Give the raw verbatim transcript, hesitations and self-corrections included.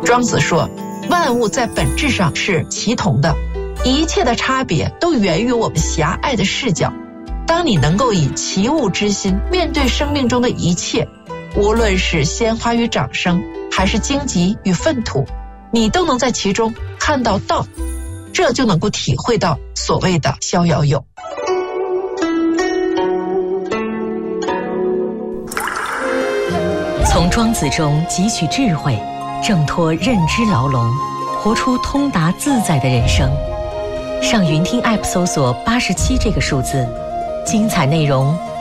庄子说，万物在本质上是齐同的，一切的差别都源于我们狭隘的视角。当你能够以齐物之心面对生命中的一切，无论是鲜花与掌声，还是荆棘与粪土，你都能在其中看到道，这就能够体会到所谓的逍遥游。 从庄子中汲取智慧，挣脱认知牢笼，活出通达自在的人生。上云听 App 搜索八十七这个数字，精彩内容